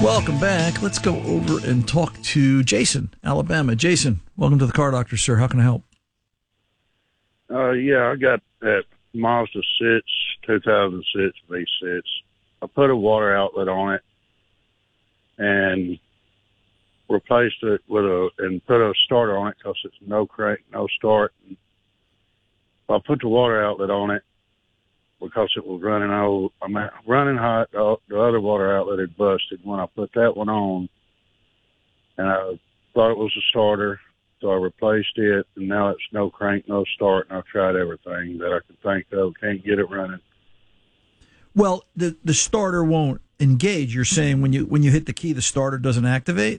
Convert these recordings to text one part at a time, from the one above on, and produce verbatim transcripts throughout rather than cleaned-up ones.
Welcome back. Let's go over and talk to Jason, Alabama. Jason, welcome to the Car Doctor, sir. How can I help? Uh, yeah, I got that Mazda six, two thousand six V six. I put a water outlet on it and replaced it with a, and put a starter on it because it's no crank, no start. I put the water outlet on it because it was running old. I mean, running hot. The, the other water outlet had busted when I put that one on, and I thought it was a starter, so I replaced it, and now it's no crank, no start, and I've tried everything that I could think of. Can't get it running. Well, the the starter won't engage. You're saying when you when you hit the key, the starter doesn't activate?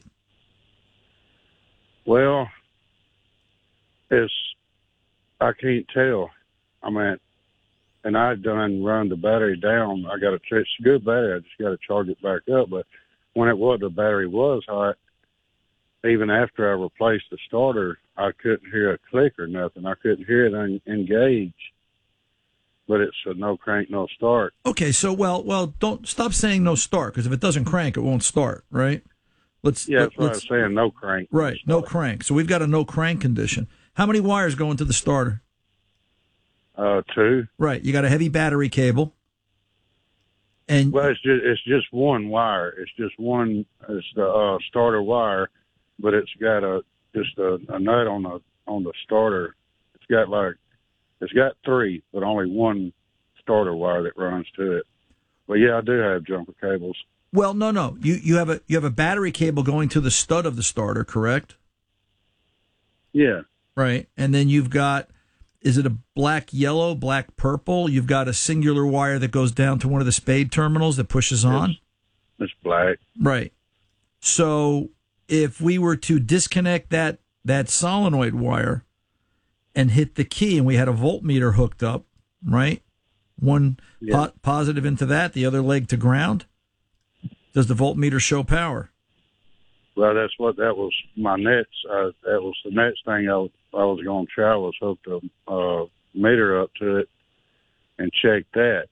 Well, it's I can't tell. I mean, and I done run the battery down. I got a it's a good battery. I just got to charge it back up. But when it was the battery was hot, even after I replaced the starter, I couldn't hear a click or nothing. I couldn't hear it un- engage. But it's a no crank, no start. Okay, so well, well, don't stop saying no start, because if it doesn't crank, it won't start, right? Let's yeah, that's let, what I was saying. No crank, right? No crank. So we've got a no crank condition. How many wires go into the starter? Uh, two. Right. You got a heavy battery cable, and well, it's just it's just one wire. It's just one. It's the uh, starter wire, but it's got a just a, a nut on the on the starter. It's got like. It's got three, but only one starter wire that runs to it. But yeah, I do have jumper cables. Well, no, no. You you have a you have a battery cable going to the stud of the starter, correct? Yeah. Right. And then you've got, is it a black yellow, black purple? You've got a singular wire that goes down to one of the spade terminals that pushes on? It's, it's black. Right. So if we were to disconnect that that solenoid wire and hit the key, and we had a voltmeter hooked up, right? One yeah. po- positive into that, the other leg to ground. Does the voltmeter show power? Well, that's what that was. My nets. Uh, that was the next thing I was, I was going to try was hook the uh, meter up to it and check that.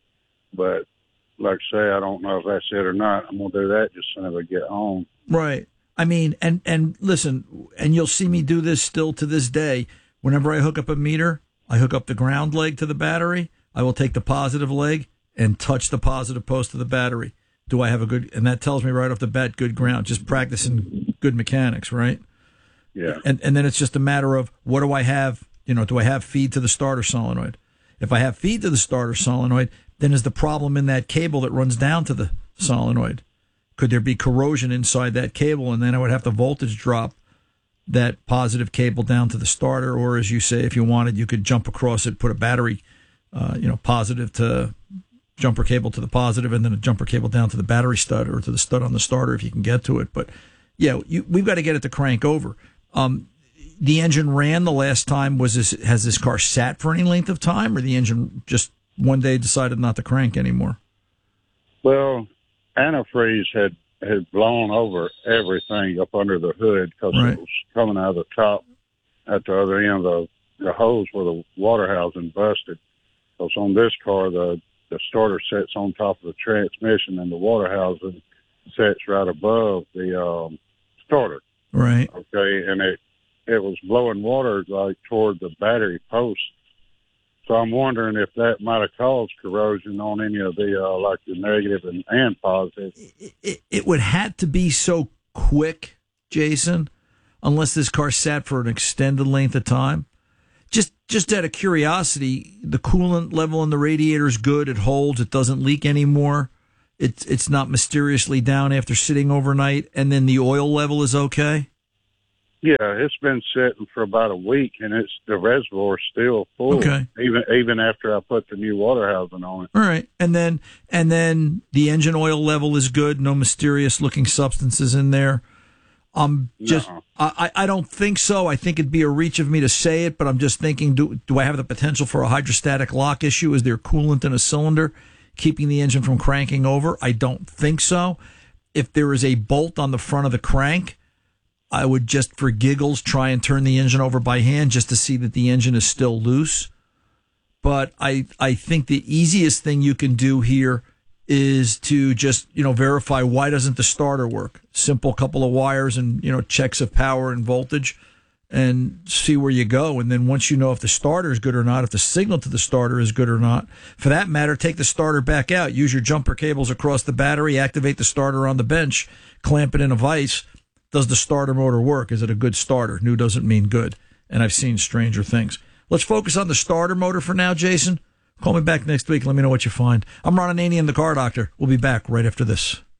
But like I say, I don't know if that's it or not. I'm gonna do that just as soon as I get home. Right. I mean, and and listen, and you'll see me do this still to this day. Whenever I hook up a meter, I hook up the ground leg to the battery. I will take the positive leg and touch the positive post of the battery. Do I have a good, and that tells me right off the bat, good ground, just practicing good mechanics, right? Yeah. And and then it's just a matter of, what do I have, you know, do I have feed to the starter solenoid? If I have feed to the starter solenoid, then is the problem in that cable that runs down to the solenoid? Could there be corrosion inside that cable, and then I would have to voltage drop that positive cable down to the starter? Or as you say, if you wanted, you could jump across it, put a battery, uh, you know, positive to jumper cable to the positive, and then a jumper cable down to the battery stud or to the stud on the starter if you can get to it. But yeah, you, we've got to get it to crank over. Um, the engine ran the last time. Was this, has this car sat for any length of time, or the engine just one day decided not to crank anymore? Well, antifreeze had had blown over everything up under the hood because right. it was coming out of the top at the other end of the, the hose where the water housing busted. Because on this car, the, the starter sits on top of the transmission and the water housing sits right above the um, starter. Right. Okay, and it, it was blowing water like toward the battery post. So I'm wondering if that might have caused corrosion on any of the, uh, like the negative and, and positive. It, it, it would have to be so quick, Jason, unless this car sat for an extended length of time. Just just out of curiosity, the coolant level in the radiator is good. It holds. It doesn't leak anymore. It's, it's not mysteriously down after sitting overnight. And then the oil level is okay? Yeah, it's been sitting for about a week, and it's the reservoir's still full. Okay. Even even after I put the new water housing on it. All right, and then and then the engine oil level is good. No mysterious looking substances in there. Um, just No. I I don't think so. I think it'd be a reach of me to say it, but I'm just thinking: do do I have the potential for a hydrostatic lock issue? Is there coolant in a cylinder keeping the engine from cranking over? I don't think so. If there is a bolt on the front of the crank, I would just, for giggles, try and turn the engine over by hand just to see that the engine is still loose. But I I think the easiest thing you can do here is to just, you know, verify why doesn't the starter work. Simple couple of wires and, you know, checks of power and voltage and see where you go. And then once you know if the starter is good or not, if the signal to the starter is good or not, for that matter, take the starter back out, use your jumper cables across the battery, activate the starter on the bench, clamp it in a vise. Does the starter motor work? Is it a good starter? New doesn't mean good. And I've seen stranger things. Let's focus on the starter motor for now, Jason. Call me back next week. Let me know what you find. I'm Ron Ananian, the Car Doctor. We'll be back right after this.